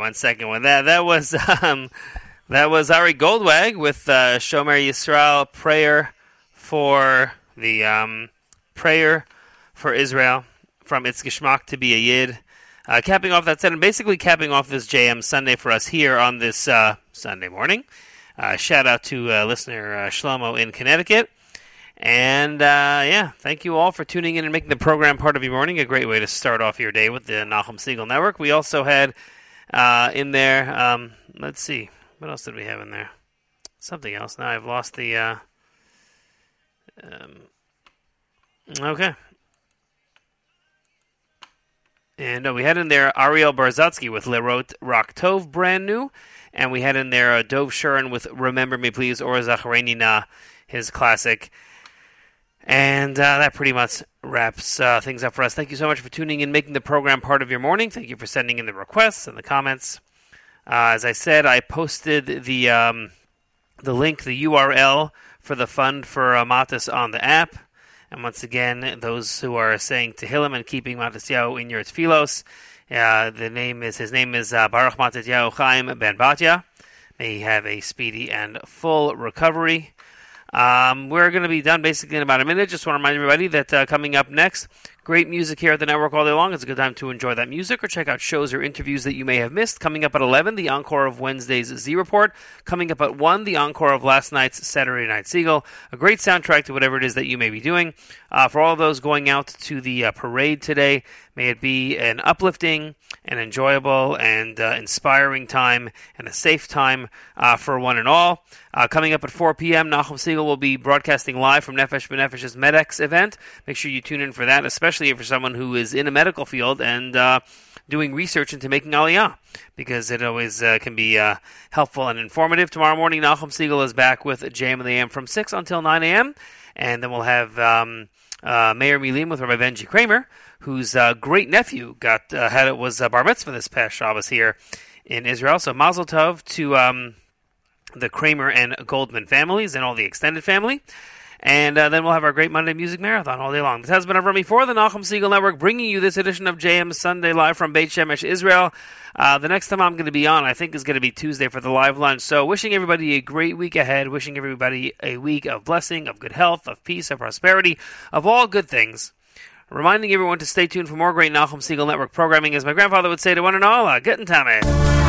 1 second. When that was Ari Goldwag with Shomer Yisrael, prayer for the prayer for Israel from It's Geschmack to be a Yid. Capping off that set and basically capping off this JM Sunday for us here on this Sunday morning. Shout out to listener Shlomo in Connecticut. And thank you all for tuning in and making the program part of your morning. A great way to start off your day with the Nachum Segal Network. We also had in there, let's see, what else did we have in there? Something else. Now I've lost the... okay. And we had in there Ariel Barzatsky with Lerot Rock Tov, brand new. And we had in there Dov Shurin with Remember Me Please, or Zachareni Na, his classic. And that pretty much wraps things up for us. Thank you so much for tuning in, making the program part of your morning. Thank you for sending in the requests and the comments. As I said, I posted the link, the URL for the fund for Matis on the app. And once again, those who are saying Tehillim and keeping Matisyahu in your tefillos, his name is Baruch Matisyahu Chaim Ben Batya. May he have a speedy and full recovery. We're going to be done basically in about a minute. Just want to remind everybody that coming up next, great music here at the network all day long. It's a good time to enjoy that music or check out shows or interviews that you may have missed. Coming up at 11, the encore of Wednesday's Z Report. Coming up at 1, the encore of last night's Saturday Night Seagull. A great soundtrack to whatever it is that you may be doing. For all of those going out to the parade today, may it be an uplifting and enjoyable and inspiring time and a safe time for one and all. Coming up at 4 p.m., Nachum Segal will be broadcasting live from Nefesh B'Nefesh's MedX event. Make sure you tune in for that, especially if you're someone who is in a medical field and doing research into making Aliyah, because it always can be helpful and informative. Tomorrow morning, Nachum Segal is back with JM in the AM from 6 until 9 a.m., and then we'll have Meir Milim with Rabbi Benji Kramer, whose great nephew was bar mitzvah this past Shabbos here in Israel. So Mazel Tov to the Kramer and Goldman families and all the extended family. And then we'll have our great Monday Music Marathon all day long. This has been Avrami for the Nachum Segal Network, bringing you this edition of JM Sunday live from Beit Shemesh, Israel. The next time I'm going to be on, I think, is going to be Tuesday for the live lunch. So wishing everybody a great week ahead, wishing everybody a week of blessing, of good health, of peace, of prosperity, of all good things. Reminding everyone to stay tuned for more great Nachum Segal Network programming, as my grandfather would say to one and all, Guten Tag.